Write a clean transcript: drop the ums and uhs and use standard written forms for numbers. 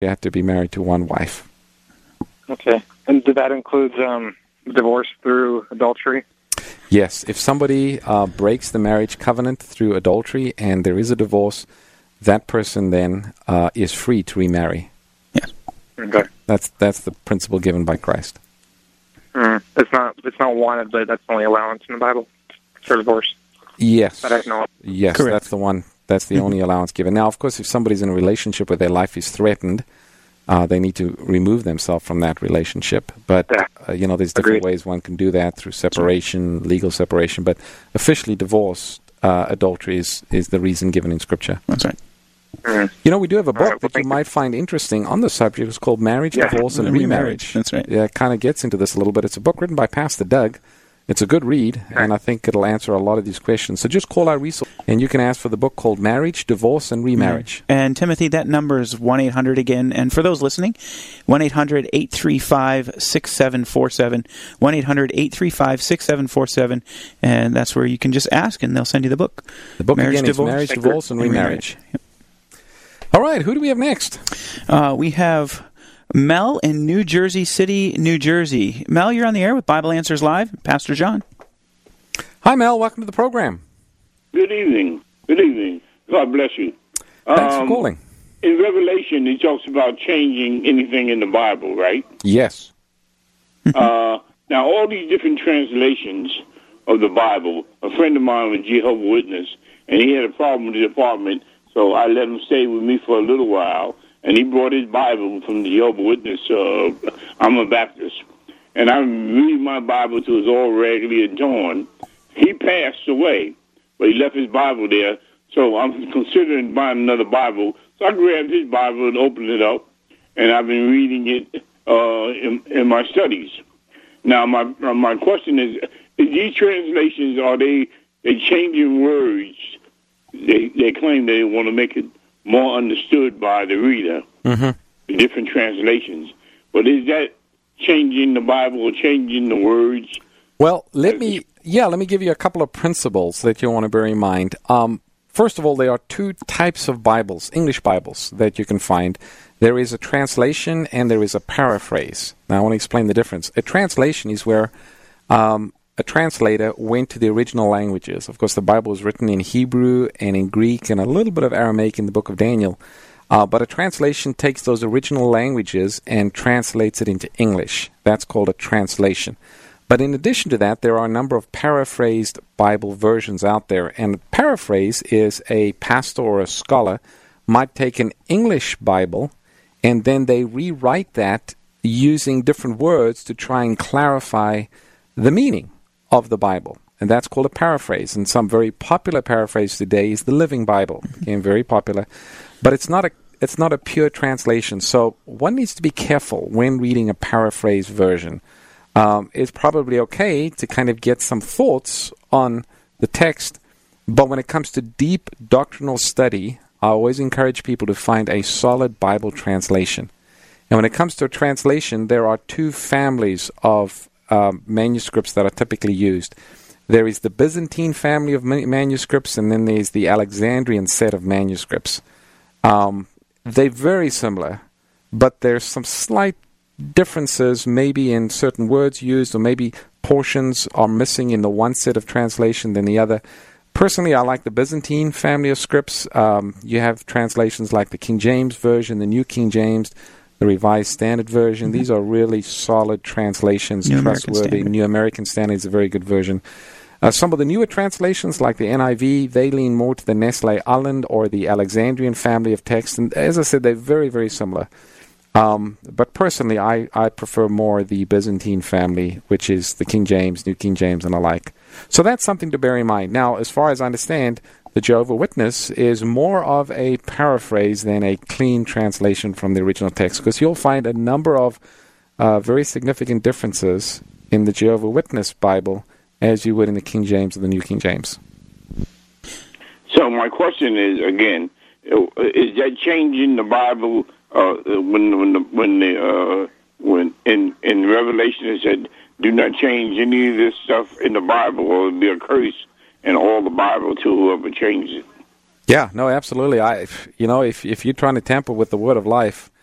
You have to be married to one wife. Okay. And that includes divorce through adultery? Yes. If somebody breaks the marriage covenant through adultery and there is a divorce, that person then is free to remarry. Yes. Okay. That's the principle given by Christ. It's not wanted, but that's the only allowance in the Bible for divorce. Yes. That I know. Yes, Correct. that's the one. That's the only allowance given. Now, of course, if somebody's in a relationship where their life is threatened, they need to remove themselves from that relationship. But, there's different Agreed. ways one can do that through separation, legal separation. But officially, divorce, adultery is the reason given in Scripture. That's right. We do have a book well, that you might find interesting on the subject. It's called Marriage, Divorce, and Remarriage. That's right. Yeah, it kind of gets into this a little bit. It's a book written by Pastor Doug. It's a good read, and I think it'll answer a lot of these questions. So just call our resource, and you can ask for the book called Marriage, Divorce, and Remarriage. And Timothy, that number is 1-800 again. And for those listening, 1-800-835-6747, 1-800-835-6747, and that's where you can just ask, and they'll send you the book. The book again is Marriage, Divorce, and Remarriage. All right, who do we have next? We have Mel in New Jersey City, New Jersey. Mel, you're on the air with Bible Answers Live. Pastor John. Hi, Mel. Welcome to the program. Good evening. Good evening. God bless you. Thanks for calling. In Revelation, it talks about changing anything in the Bible, right? Yes. Now, all these different translations of the Bible, a friend of mine was a Jehovah's Witness, and he had a problem with the apartment, so I let him stay with me for a little while, and he brought his Bible from the Jehovah's Witness. I'm a Baptist, and I'm reading my Bible till it's all raggedy and torn. He passed away, but he left his Bible there, so I'm considering buying another Bible. So I grabbed his Bible and opened it up, and I've been reading it in my studies. Now, my question is these translations, are they changing words? They claim they want to make it more understood by the reader, the different translations. But is that changing the Bible or changing the words? Well, let me give you a couple of principles that you want to bear in mind. First of all, there are two types of Bibles, English Bibles, that you can find. There is a translation and there is a paraphrase. Now, I want to explain the difference. A translation is where a translator went to the original languages. Of course, the Bible was written in Hebrew and in Greek and a little bit of Aramaic in the book of Daniel. But a translation takes those original languages and translates it into English. That's called a translation. But in addition to that, there are a number of paraphrased Bible versions out there. And a paraphrase is a pastor or a scholar might take an English Bible and then they rewrite that using different words to try and clarify the meaning of the Bible. And that's called a paraphrase. And some very popular paraphrase today is the Living Bible. It became very popular. But it's not a pure translation. So one needs to be careful when reading a paraphrase version. It's probably okay to kind of get some thoughts on the text, but when it comes to deep doctrinal study, I always encourage people to find a solid Bible translation. And when it comes to a translation, there are two families of manuscripts that are typically used. There is the Byzantine family of manuscripts, and then there's the Alexandrian set of manuscripts. They're very similar, but there's some slight differences maybe in certain words used, or maybe portions are missing in the one set of translation than the other. Personally, I like the Byzantine family of scripts. You have translations like the King James Version, the New King James, the Revised Standard Version. These are really solid translations, trustworthy. New American Standard is a very good version. Some of the newer translations, like the NIV, they lean more to the Nestle-Aland or the Alexandrian family of text. And as I said, they're very, very similar. But personally, I prefer more the Byzantine family, which is the King James, New King James, and the like. So that's something to bear in mind. Now, as far as I understand, the Jehovah's Witness is more of a paraphrase than a clean translation from the original text, because you'll find a number of very significant differences in the Jehovah's Witness Bible as you would in the King James or the New King James. So my question is, again, is that changing the Bible when in Revelation it said, do not change any of this stuff in the Bible, or it'll be a curse in all the Bible to whoever changes it? Yeah, no, absolutely. If you're trying to tamper with the Word of Life,